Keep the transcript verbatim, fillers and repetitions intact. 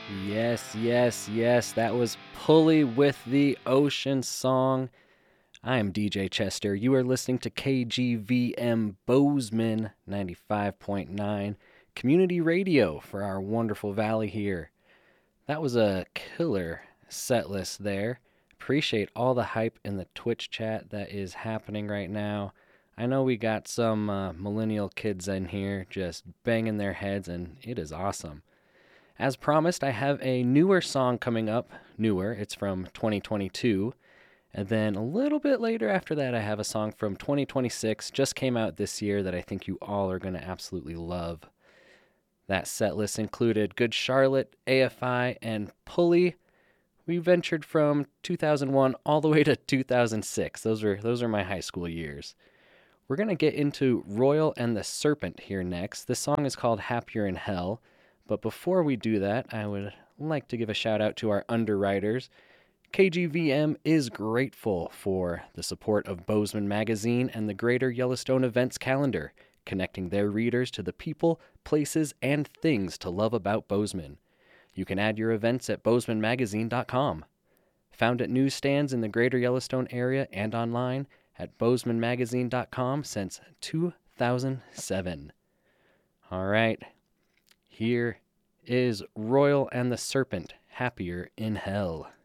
Yes, yes, yes. That was Pulley with the Ocean Song. I am D J Chester. You are listening to K G V M Bozeman ninety-five point nine Community Radio for our wonderful valley here. That was a killer set list there. Appreciate all the hype in the Twitch chat that is happening right now. I know we got some uh, millennial kids in here just banging their heads, and it is awesome. As promised, I have a newer song coming up. Newer, it's from twenty twenty-two. And then a little bit later after that, I have a song from twenty twenty-six, just came out this year, that I think you all are going to absolutely love. That set list included Good Charlotte, A F I, and Pulley. We ventured from two thousand one all the way to two thousand six. Those are those are my high school years. We're going to get into Royal and the Serpent here next. This song is called Happier in Hell. But before we do that, I would like to give a shout out to our underwriters. K G V M is grateful for the support of Bozeman Magazine and the Greater Yellowstone Events Calendar, connecting their readers to the people, places, and things to love about Bozeman. You can add your events at bozeman magazine dot com. Found at newsstands in the Greater Yellowstone area and online at bozeman magazine dot com since two thousand seven. All right, here is Royal and the Serpent, Happier in Hell.